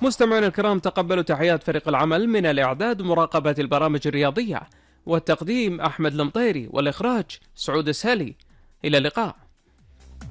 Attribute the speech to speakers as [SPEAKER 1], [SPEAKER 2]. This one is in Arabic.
[SPEAKER 1] مستمعينا الكرام، تقبلوا تحيات فريق العمل من الإعداد ومراقبة البرامج الرياضية والتقديم أحمد المطيري، والإخراج سعود السالي. إلى اللقاء.